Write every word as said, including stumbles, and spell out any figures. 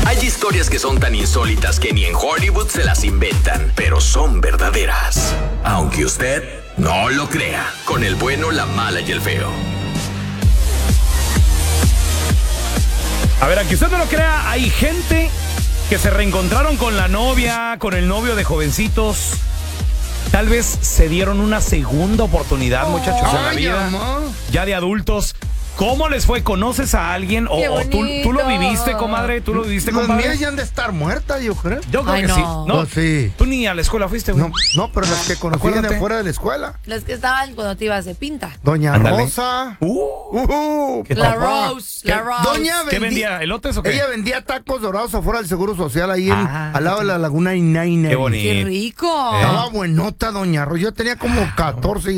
Hay historias que son tan insólitas que ni en Hollywood se las inventan, pero son verdaderas. Aunque usted no lo crea, con el bueno, la mala y el feo. A ver, aunque usted no lo crea, hay gente que se reencontraron con la novia, con el novio de jovencitos. Tal vez se dieron una segunda oportunidad, oh, muchachos, en la vida. Amor. Ya de adultos. ¿Cómo les fue? ¿Conoces a alguien? ¿O, o tú, tú lo viviste, comadre? ¿Tú lo viviste, Los compadre? mías ya han de estar muertas, yo creo. Yo creo Ay, que no. sí. No, no, sí. Tú ni a la escuela fuiste, güey. No, no, pero las que conocí de fuera de la escuela. Las que estaban cuando te ibas de pinta. Doña Ándale. Rosa. Uh, uh, la papá. Rose. La Rose. Doña ¿Qué vendía, vendía? ¿Elotes o qué? Ella vendía tacos dorados afuera del Seguro Social, ahí en, Ah, al lado de la Laguna Inaina. Qué bonito. Qué rico. Estaba buenota, doña Rosa. Yo tenía como catorce